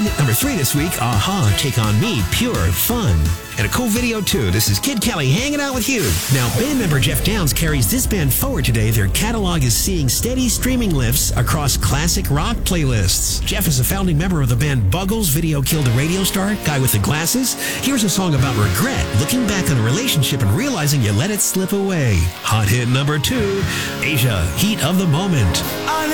hit number 3 this week, Aha, Take On Me, Pure Fun. And a cool video, too. This is Kid Kelly hanging out with you. Now, band member Jeff Downs carries this band forward today. Their catalog is seeing steady streaming lifts across classic rock playlists. Jeff is a founding member of the band Buggles, Video Killed a Radio Star, Guy with the Glasses. Here's a song about regret, looking back on a relationship and realizing you let it slip away. Hot hit number 2, Asia, Heat of the Moment.